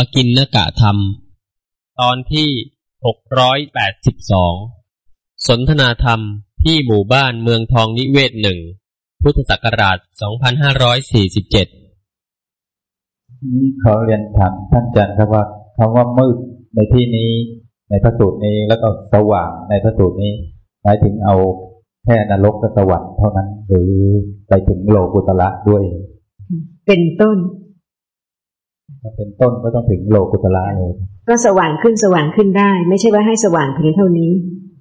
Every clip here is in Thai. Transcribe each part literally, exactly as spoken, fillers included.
กิณกธรรมตอนที่หกร้อยแปดสิบสองสนทนาธรรมที่หมู่บ้านเมืองทองนิเวศหนึ่งพุทธศักราชสองพันห้าร้อยสี่สิบเจ็ดนี่ขอเรียนถามท่านอาจารย์ครับว่าคำว่ามืดในที่นี้ในพระสูตรนี้แล้วก็สว่างในพระสูตรนี้หมายถึงเอาแค่นรกกับสวรรค์เท่านั้นหรือไปถึงโลกุตระด้วยเป็นต้นถ้าเป็นต้นก็ต้องถึงโลกุตระเลยก็สว่างขึ้นสว่างขึ้นได้ไม่ใช่ว่าให้สว่างเพียงเท่านี้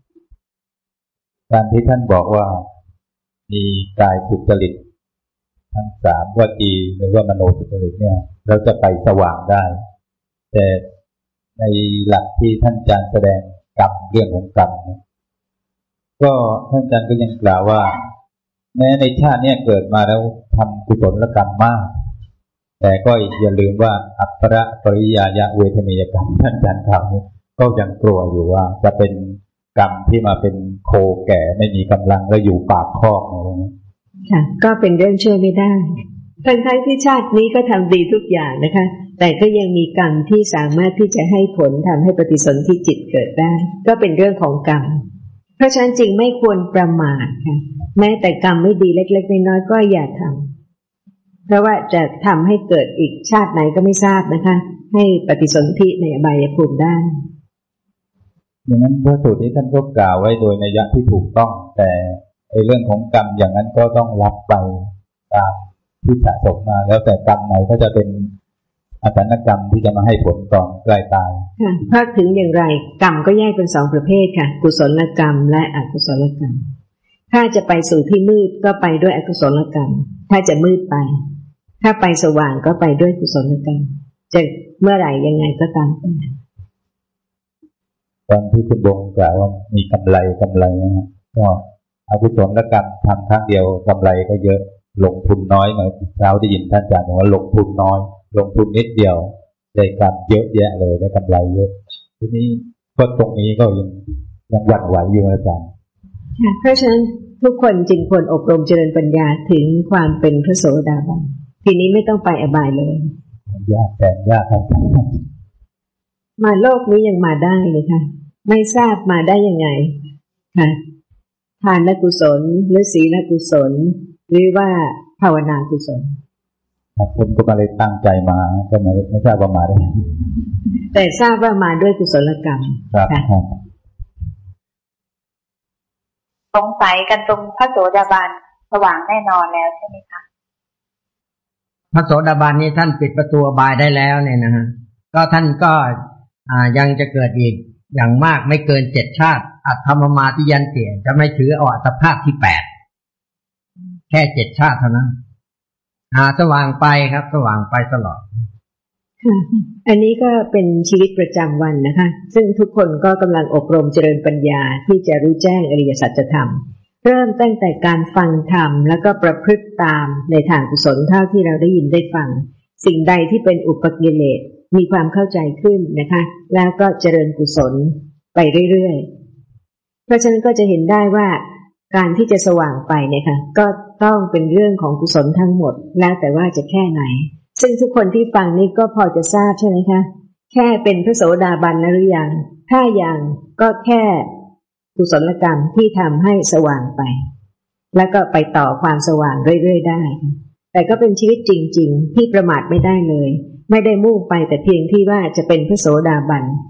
การที่ท่านบอกว่ามีกายสุจริตทั้งสามวจีหรือว่ามโนสุจริตเนี่ยเราจะไปสว่างได้แต่ในหลักที่ท่านอาจารย์แสดงกรรมเรื่องของกรรมก็ท่านอาจารย์ก็ยังกล่าวว่าแม้ในชาตินี้เกิดมาแล้วทำกุศลกรรมมากแต่ก็อย่าลืมว่าอัปปะปริยายเวทนียกรรมท่านอาจารย์กล่าวนี้ก็ยังกลัวอยู่ว่าจะเป็นกรรมที่มาเป็นโคแก่ไม่มีกำลังแล้วอยู่ปากคอกอะไรอย่างนี้ค่ะก็เป็นเรื่องช่วยไม่ได้ทั้งๆที่ชาตินี้ก็ทำดีทุกอย่างนะคะแต่ก็ยังมีกรรมที่สามารถที่จะให้ผลทำให้ปฏิสนธิจิตเกิดได้ก็เป็นเรื่องของกรรมเพราะฉะนั้นจริงไม่ควรประมาทค่ะแม้แต่กรรมไม่ดีเล็กๆน้อยๆก็อย่าทำเพราะว่าจะทำให้เกิดอีกชาติไหนก็ไม่ทราบนะคะให้ปฏิสนธิในอบายภูมิได้อย่างนั้นพระสูตรนี้ท่านก็กล่าวไว้โดยนัยยะที่ถูกต้องแต่ไอ้เรื่องของกรรมอย่างนั้นก็ต้องรับไปตามที่สะสมมาแล้วแต่กรรมไหนก็จะเป็นอาสนกรรมที่จะมาให้ผลตอนใกล้ตายค่ะถ้าถึงอย่างไรกรรมก็แยกเป็นสองประเภทค่ะกุศลกรรมและอกุศลกรรมถ้าจะไปสู่ที่มืดก็ไปด้วยอกุศลกรรมถ้าจะมืดไปถ้าไปสว่างก็ไปด้วยกุศลกรรมจะเมื่อไหร่ยังไงก็ตามตอนที่คุณบงกล่าวว่ามีกำไรกำไรนะฮะก็อกุศลกรรมทำครั้งเดียวกำไรก็เยอะลงทุนน้อยเหมือนเช้าได้ยินท่านอาจารย์บอกว่าลงทุนน้อยลงทุนนิดเดียวได้กรรมเยอะแยะเลยได้กำไรเยอะทีนี้ก็ตรงนี้ก็ยังยังหวั่นไหวอยู่อาจารย์เพราะฉะนั้นทุกคนจึงควรอบรมเจริญปัญญาถึงความเป็นพระโสดาบันทีนี้ไม่ต้องไปอบายเลยยากแต่ยากครับมาโลกนี้ยังมาได้เลยค่ะไม่ทราบมาได้ยังไงค่ะทานกุศลหรือศีลกุศลหรือว่าภาวนากุศลครับผมก็มาเลยตั้งใจมาก็ไม่ไม่ทราบว่ามาได้แต่ทราบว่ามาด้วยกุศลกรรมครับสงสัยกันตรงพระโสดาบันสว่างแน่นอนแล้วใช่ไหมคะพระโสดาบันนี้ท่านปิดประตูอบายได้แล้วเนี่ยนะฮะก็ท่านก็อ่ายังจะเกิดอีกอย่างมากไม่เกินเจ็ดชาติอัตถมมาติยันเตี่ยจะไม่ถือเอาอัตภาพที่แปดแค่เจ็ดชาติเท่านั้นอ่าสว่างไปครับสว่างไปตลอดค่ะอันนี้ก็เป็นชีวิตประจำวันนะคะซึ่งทุกคนก็กำลังอบรมเจริญปัญญาที่จะรู้แจ้งอริยสัจธรรมเริ่มตั้งแต่การฟังธรรมแล้วก็ประพฤติตามในทางกุศลเท่าที่เราได้ยินได้ฟังสิ่งใดที่เป็นอุปกิเลสมีความเข้าใจขึ้นนะคะแล้วก็เจริญกุศลไปเรื่อยๆเพราะฉะนั้นก็จะเห็นได้ว่าการที่จะสว่างไปเนี่ยค่ะก็ต้องเป็นเรื่องของกุศลทั้งหมดแล้วแต่ว่าจะแค่ไหนซึ่งทุกคนที่ฟังนี่ก็พอจะทราบใช่ไหมคะแค่เป็นพระโสดาบันหรือยังถ้ายังก็แค่กุศลกรรมที่ทำให้สว่างไปแล้วก็ไปต่อความสว่างเรื่อยๆได้แต่ก็เป็นชีวิตจริงๆที่ประมาทไม่ได้เลยไม่ได้มุ่งไปแต่เพียงที่ว่าจะเป็นพระโสดาบัน